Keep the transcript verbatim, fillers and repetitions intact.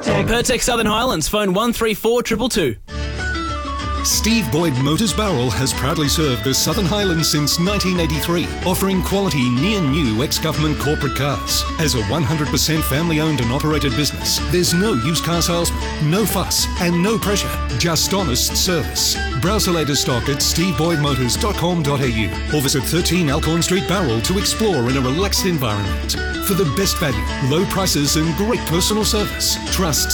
Pertec Southern Highlands, phone one three four two two two. Steve Boyd Motors Barrel has proudly served the Southern Highlands since nineteen eighty-three, offering quality near-new ex-government corporate cars. As a one hundred percent family-owned and operated business, there's no used car salesman, no fuss and no pressure, just honest service. Browse the latest stock at steve boyd motors dot com dot a u or visit thirteen Alcorn Street Barrel to explore in a relaxed environment. For the best value, low prices and great personal service, trust